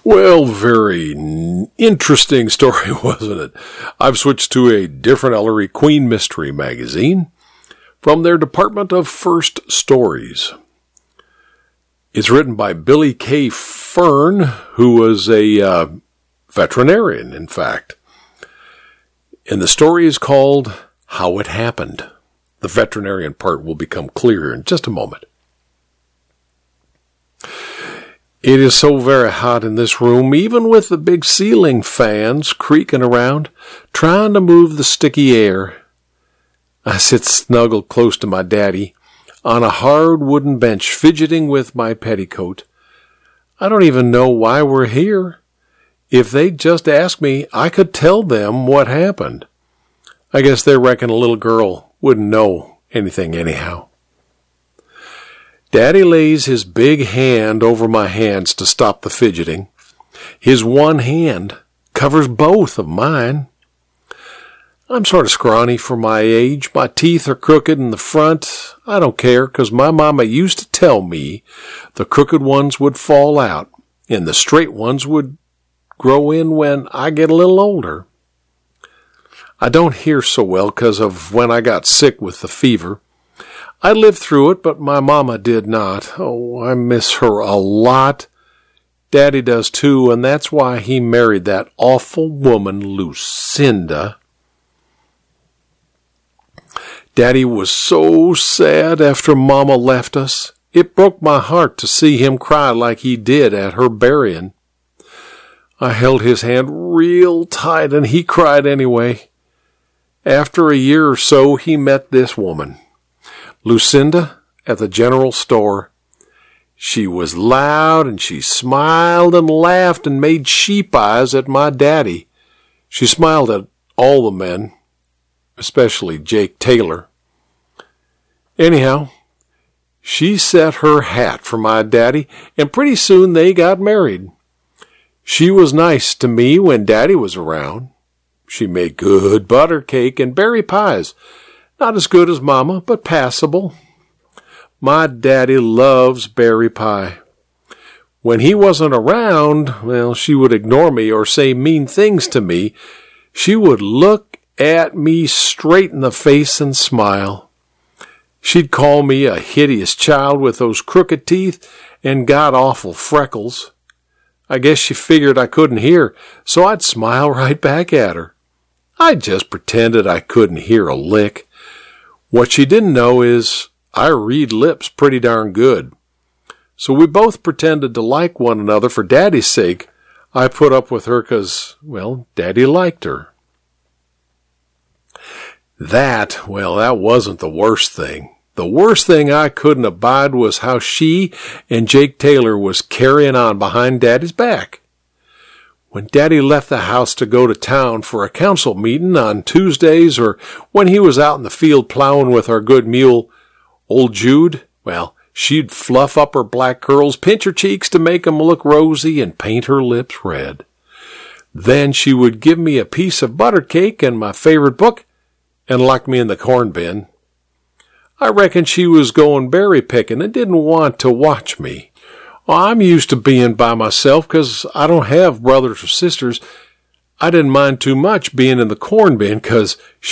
Well, very interesting story, wasn't it? I've switched to a different Ellery Queen Mystery magazine from their Department of First Stories. It's written by Billy K. Fern, who was a veterinarian, in fact. And the story is called How It Happened. The veterinarian part will become clearer in just a moment. It is so very hot in this room, even with the big ceiling fans creaking around, trying to move the sticky air. I sit snuggled close to my daddy on a hard wooden bench, fidgeting with my petticoat. I don't even know why we're here. If they'd just asked me, I could tell them what happened. I guess they reckon a little girl wouldn't know anything anyhow. Daddy lays his big hand over my hands to stop the fidgeting. His one hand covers both of mine. I'm sort of scrawny for my age. My teeth are crooked in the front. I don't care, 'cause my mama used to tell me the crooked ones would fall out and the straight ones would grow in when I get a little older. I don't hear so well 'cause of when I got sick with the fever. I lived through it, but my mama did not. Oh, I miss her a lot. Daddy does too, and that's why he married that awful woman, Lucinda. Daddy was so sad after Mama left us. It broke my heart to see him cry like he did at her burying. I held his hand real tight, and he cried anyway. After a year or so, he met this woman, Lucinda, at the general store. She was loud, and she smiled and laughed and made sheep eyes at my daddy. She smiled at all the men, especially Jake Taylor. Anyhow, she set her hat for my daddy, and pretty soon they got married. She was nice to me when Daddy was around. She made good butter cake and berry pies. Not as good as Mama, but passable. My daddy loves berry pie. When he wasn't around, well, she would ignore me or say mean things to me. She would look at me straight in the face and smile. She'd call me a hideous child with those crooked teeth and god-awful freckles. I guess she figured I couldn't hear, so I'd smile right back at her. I just pretended I couldn't hear a lick. What she didn't know is I read lips pretty darn good. So we both pretended to like one another for Daddy's sake. I put up with her 'cause, well, Daddy liked her. That wasn't the worst thing. The worst thing I couldn't abide was how she and Jake Taylor was carrying on behind Daddy's back. When Daddy left the house to go to town for a council meeting on Tuesdays, or when he was out in the field plowing with our good mule, old Jude, well, she'd fluff up her black curls, pinch her cheeks to make 'em look rosy, and paint her lips red. Then she would give me a piece of butter cake and my favorite book, and lock me in the corn bin. I reckon she was going berry picking and didn't want to watch me. I'm used to being by myself 'cause I don't have brothers or sisters. I didn't mind too much being in the corn bin 'cause she